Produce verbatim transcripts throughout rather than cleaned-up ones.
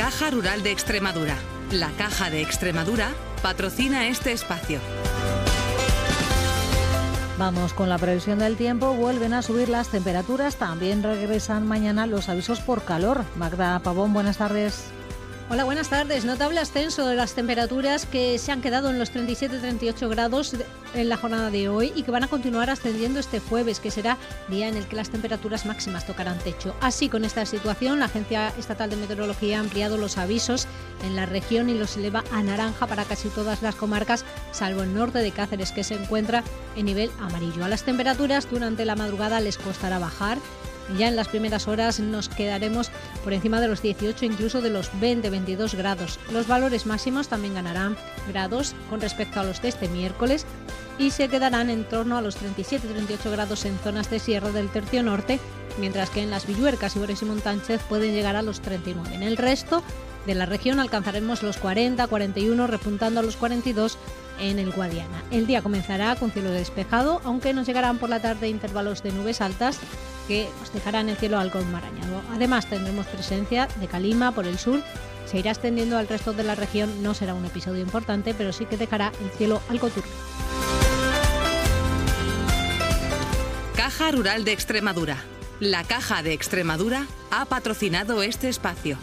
Caja Rural de Extremadura. La Caja de Extremadura patrocina este espacio. Vamos con la previsión del tiempo. Vuelven a subir las temperaturas. También regresan mañana los avisos por calor. Magda Pavón, buenas tardes. Hola, buenas tardes. Notable ascenso de las temperaturas que se han quedado en los treinta y siete a treinta y ocho grados en la jornada de hoy y que van a continuar ascendiendo este jueves, que será día en el que las temperaturas máximas tocarán techo. Así, con esta situación, la Agencia Estatal de Meteorología ha ampliado los avisos en la región y los eleva a naranja para casi todas las comarcas, salvo el norte de Cáceres, que se encuentra en nivel amarillo. A las temperaturas durante la madrugada les costará bajar. Ya en las primeras horas nos quedaremos por encima de los dieciocho, incluso de los veinte a veintidós grados. Los valores máximos también ganarán grados con respecto a los de este miércoles y se quedarán en torno a los treinta y siete a treinta y ocho grados en zonas de sierra del tercio norte, mientras que en las Villuercas, Ibores y Montánchez pueden llegar a los treinta y nueve. En el resto de la región alcanzaremos los cuarenta, cuarenta y uno, repuntando a los cuarenta y dos en el Guadiana. El día comenzará con cielo despejado, aunque nos llegarán por la tarde intervalos de nubes altas que nos dejarán el cielo algo enmarañado. Además, tendremos presencia de calima por el sur. Se irá extendiendo al resto de la región. No será un episodio importante, pero sí que dejará el cielo algo turbio. Caja Rural de Extremadura. La Caja de Extremadura ha patrocinado este espacio.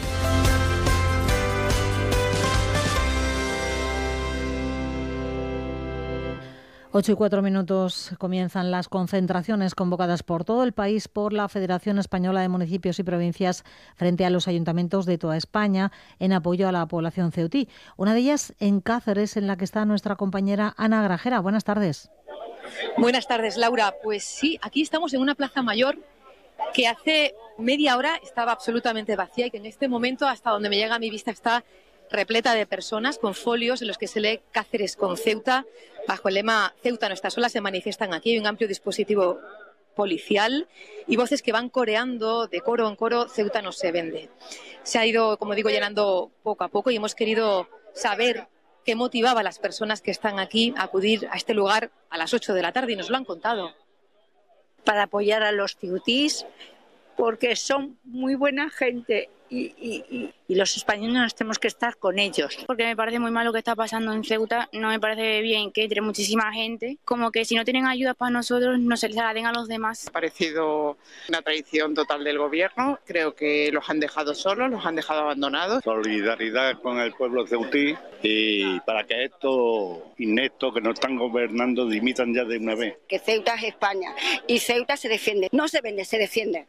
Ocho y cuatro minutos comienzan las concentraciones convocadas por todo el país por la Federación Española de Municipios y Provincias frente a los ayuntamientos de toda España en apoyo a la población ceutí. Una de ellas en Cáceres, en la que está nuestra compañera Ana Grajera. Buenas tardes. Buenas tardes, Laura. Pues sí, aquí estamos en una plaza mayor que hace media hora estaba absolutamente vacía y que en este momento, hasta donde me llega a mi vista, está repleta de personas con folios en los que se lee Cáceres con Ceuta. Bajo el lema Ceuta no está sola se manifiestan aquí. Hay un amplio dispositivo policial y voces que van coreando de coro en coro Ceuta no se vende. Se ha ido, como digo, llenando poco a poco y hemos querido saber qué motivaba a las personas que están aquí a acudir a este lugar a las ocho de la tarde y nos lo han contado. Para apoyar a los ceutís, porque son muy buena gente y, y, y, y los españoles nos tenemos que estar con ellos. Porque me parece muy mal lo que está pasando en Ceuta, no me parece bien que entre muchísima gente, como que si no tienen ayuda para nosotros, no se les la den a los demás. Me ha parecido una traición total del gobierno, creo que los han dejado solos, los han dejado abandonados. Solidaridad con el pueblo ceutí y para que estos ineptos que nos están gobernando dimitan ya de una vez. Que Ceuta es España y Ceuta se defiende, no se vende, se defiende.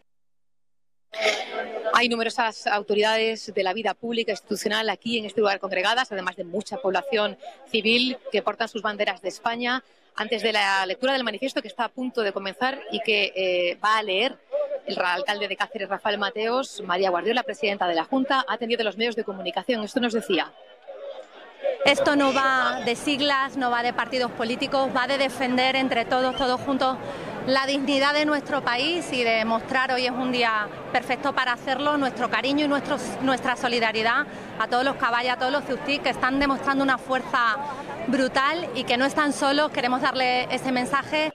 Hay numerosas autoridades de la vida pública e institucional aquí en este lugar congregadas, además de mucha población civil que portan sus banderas de España. Antes de la lectura del manifiesto que está a punto de comenzar y que eh, va a leer el alcalde de Cáceres, Rafael Mateos, María Guardiola, presidenta de la Junta, ha atendido a los medios de comunicación. Esto nos decía. Esto no va de siglas, no va de partidos políticos, va de defender entre todos, todos juntos, la dignidad de nuestro país y de mostrar, hoy es un día perfecto para hacerlo, nuestro cariño y nuestro, nuestra solidaridad a todos los caballos, a todos los ceutí que están demostrando una fuerza brutal y que no están solos. Queremos darle ese mensaje.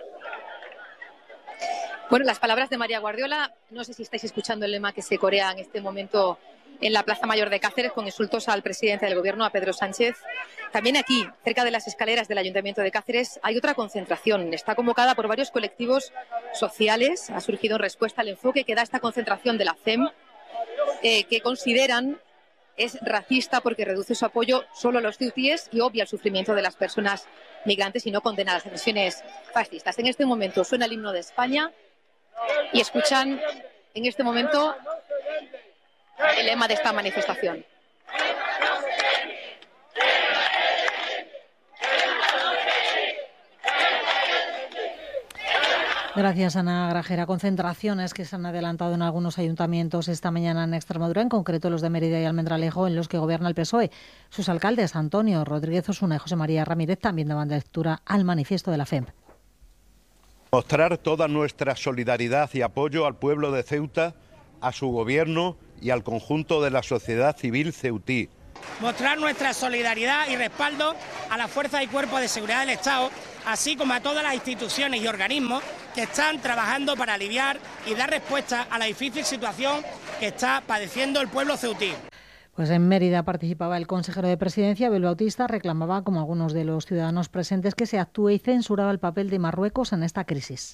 Bueno, las palabras de María Guardiola, no sé si estáis escuchando el lema que se corea en este momento en la Plaza Mayor de Cáceres con insultos al presidente del Gobierno, a Pedro Sánchez. También aquí, cerca de las escaleras del Ayuntamiento de Cáceres, hay otra concentración. Está convocada por varios colectivos sociales. Ha surgido en respuesta al enfoque que da esta concentración de la C E M, eh, que consideran es racista porque reduce su apoyo solo a los ceutíes y obvia el sufrimiento de las personas migrantes y no condena las agresiones fascistas. En este momento suena el himno de España y escuchan en este momento el lema de esta manifestación. Gracias, Ana Grajera. Concentraciones que se han adelantado en algunos ayuntamientos esta mañana en Extremadura, en concreto los de Mérida y Almendralejo, en los que gobierna el P S O E. Sus alcaldes, Antonio Rodríguez Osuna y José María Ramírez, también daban lectura al manifiesto de la F E M. Mostrar toda nuestra solidaridad y apoyo al pueblo de Ceuta, a su gobierno y al conjunto de la sociedad civil ceutí. Mostrar nuestra solidaridad y respaldo a las fuerzas y cuerpos de seguridad del Estado, así como a todas las instituciones y organismos que están trabajando para aliviar y dar respuesta a la difícil situación que está padeciendo el pueblo ceutí. Pues en Mérida participaba el consejero de Presidencia, Abel Bautista, reclamaba, como algunos de los ciudadanos presentes, que se actúe y censuraba el papel de Marruecos en esta crisis.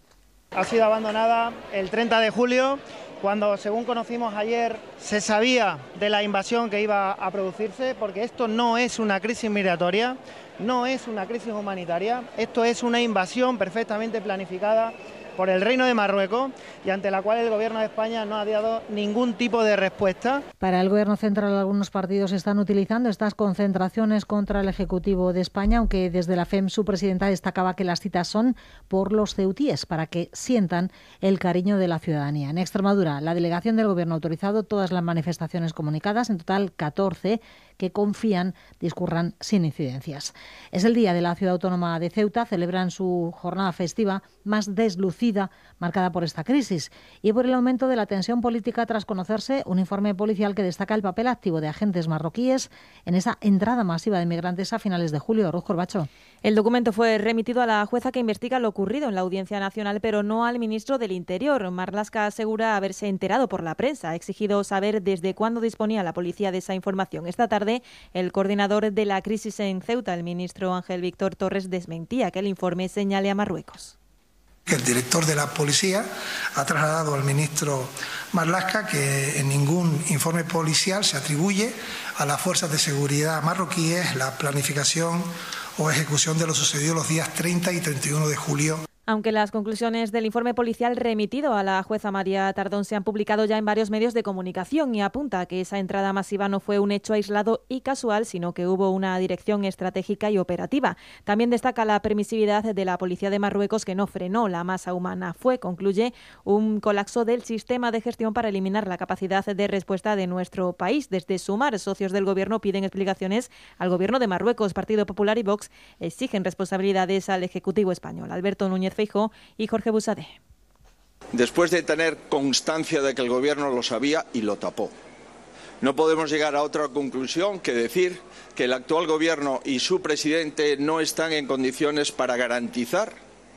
Ha sido abandonada el treinta de julio, cuando, según conocimos ayer, se sabía de la invasión que iba a producirse, porque esto no es una crisis migratoria, no es una crisis humanitaria, esto es una invasión perfectamente planificada por el Reino de Marruecos y ante la cual el Gobierno de España no ha dado ningún tipo de respuesta. Para el Gobierno central, algunos partidos están utilizando estas concentraciones contra el Ejecutivo de España, aunque desde la F E M su presidenta destacaba que las citas son por los ceutíes, para que sientan el cariño de la ciudadanía. En Extremadura, la delegación del Gobierno ha autorizado todas las manifestaciones comunicadas, en total catorce, que confían discurran sin incidencias. Es el día de la ciudad autónoma de Ceuta, celebran su jornada festiva más deslucida, marcada por esta crisis y por el aumento de la tensión política tras conocerse un informe policial que destaca el papel activo de agentes marroquíes en esa entrada masiva de migrantes a finales de julio. Ruth Corbacho. El documento fue remitido a la jueza que investiga lo ocurrido en la Audiencia Nacional, pero no al ministro del Interior. Marlaska asegura haberse enterado por la prensa. Ha exigido saber desde cuándo disponía la policía de esa información. Esta tarde, el coordinador de la crisis en Ceuta, el ministro Ángel Víctor Torres, desmentía que el informe señale a Marruecos. El director de la policía ha trasladado al ministro Marlaska que en ningún informe policial se atribuye a las fuerzas de seguridad marroquíes la planificación o ejecución de lo sucedido los días treinta y treinta y uno de julio. Aunque las conclusiones del informe policial remitido a la jueza María Tardón se han publicado ya en varios medios de comunicación y apunta a que esa entrada masiva no fue un hecho aislado y casual, sino que hubo una dirección estratégica y operativa. También destaca la permisividad de la policía de Marruecos, que no frenó la masa humana. Fue, concluye, un colapso del sistema de gestión para eliminar la capacidad de respuesta de nuestro país. Desde Sumar, socios del Gobierno piden explicaciones al Gobierno de Marruecos. Partido Popular y Vox exigen responsabilidades al Ejecutivo español. Alberto Núñez Feijóo y Jorge Busadé. Después de tener constancia de que el Gobierno lo sabía y lo tapó, no podemos llegar a otra conclusión que decir que el actual Gobierno y su presidente no están en condiciones para garantizar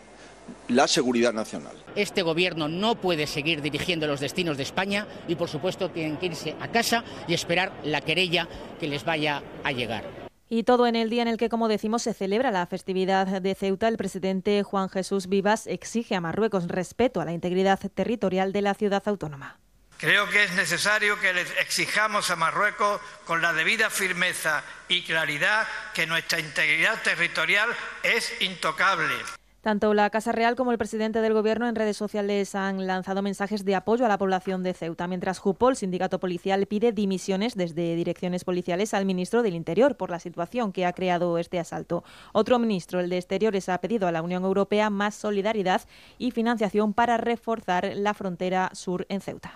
la seguridad nacional. Este Gobierno no puede seguir dirigiendo los destinos de España y, por supuesto, tienen que irse a casa y esperar la querella que les vaya a llegar. Y todo en el día en el que, como decimos, se celebra la festividad de Ceuta. El presidente Juan Jesús Vivas exige a Marruecos respeto a la integridad territorial de la ciudad autónoma. Creo que es necesario que le exijamos a Marruecos con la debida firmeza y claridad que nuestra integridad territorial es intocable. Tanto la Casa Real como el presidente del Gobierno en redes sociales han lanzado mensajes de apoyo a la población de Ceuta, mientras Jupol, sindicato policial, pide dimisiones desde direcciones policiales al ministro del Interior por la situación que ha creado este asalto. Otro ministro, el de Exteriores, ha pedido a la Unión Europea más solidaridad y financiación para reforzar la frontera sur en Ceuta.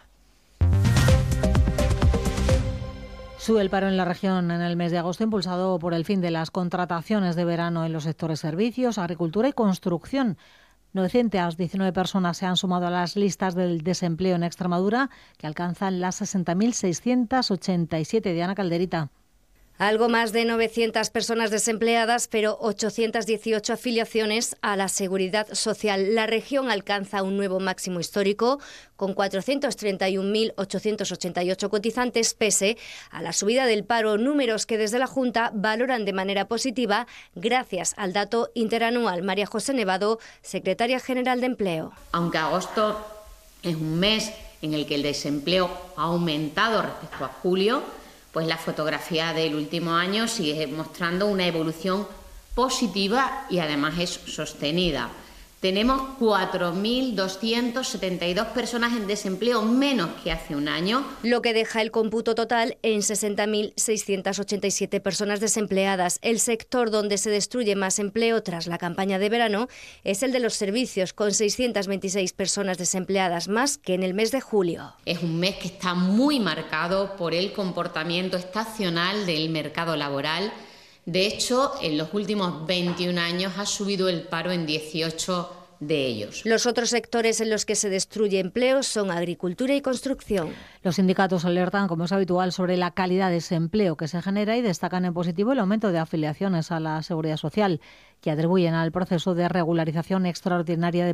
Sube el paro en la región en el mes de agosto, impulsado por el fin de las contrataciones de verano en los sectores servicios, agricultura y construcción. novecientas diecinueve personas se han sumado a las listas del desempleo en Extremadura, que alcanzan las sesenta mil seiscientas ochenta y siete. Diana Calderita. Algo más de novecientas personas desempleadas, pero ochocientas dieciocho afiliaciones a la Seguridad Social. La región alcanza un nuevo máximo histórico, con cuatrocientos treinta y un mil ochocientos ochenta y ocho cotizantes, pese a la subida del paro, números que desde la Junta valoran de manera positiva gracias al dato interanual. María José Nevado, secretaria general de Empleo. Aunque agosto es un mes en el que el desempleo ha aumentado respecto a julio, pues la fotografía del último año sigue mostrando una evolución positiva y además es sostenida. Tenemos cuatro mil doscientas setenta y dos personas en desempleo menos que hace un año. Lo que deja el cómputo total en sesenta mil seiscientas ochenta y siete personas desempleadas. El sector donde se destruye más empleo tras la campaña de verano es el de los servicios, con seiscientas veintiséis personas desempleadas más que en el mes de julio. Es un mes que está muy marcado por el comportamiento estacional del mercado laboral. De hecho, en los últimos veintiún años ha subido el paro en dieciocho de ellos. Los otros sectores en los que se destruye empleo son agricultura y construcción. Los sindicatos alertan, como es habitual, sobre la calidad de ese empleo que se genera y destacan en positivo el aumento de afiliaciones a la Seguridad Social, que atribuyen al proceso de regularización extraordinaria de